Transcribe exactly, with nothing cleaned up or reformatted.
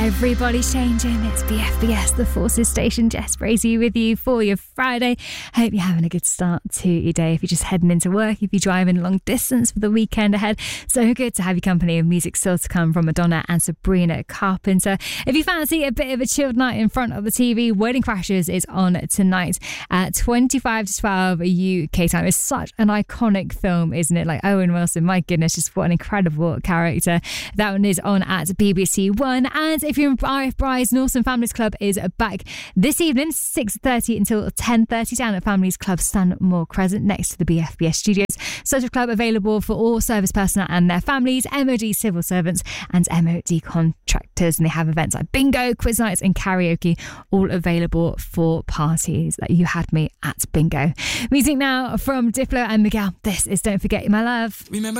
Everybody's changing. It's B F B S, the Forces Station. Jess Bracey with you for your Friday. Hope you're having a good start to your day. If you're just heading into work, if you're driving long distance for the weekend ahead, so good to have your company of music still to come from Madonna and Sabrina Carpenter. If you fancy a bit of a chilled night in front of the T V, Wedding Crashers is on tonight at twenty-five to twelve U K time. It's such an iconic film, isn't it? Like Owen Wilson, my goodness, just what an incredible character. That one is on at B B C One. And if you're in R F Brides, Norton Families Club is back this evening, six thirty until ten thirty down at Families Club Stanmore Crescent next to the B F B S studios. Social club available for all service personnel and their families, M O D civil servants and M O D contractors. And they have events like bingo, quiz nights and karaoke, all available for parties. Like You Had Me at Bingo. Music now from Diplo and Miguel. This is Don't Forget My Love. Remember